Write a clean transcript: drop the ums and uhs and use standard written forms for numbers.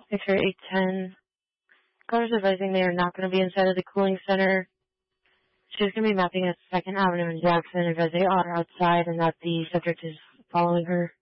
Picture 810. Callers advising they are not going to be inside of the cooling center. She's going to be mapping at 2nd Avenue in Jackson, and as they are outside and that the subject is following her.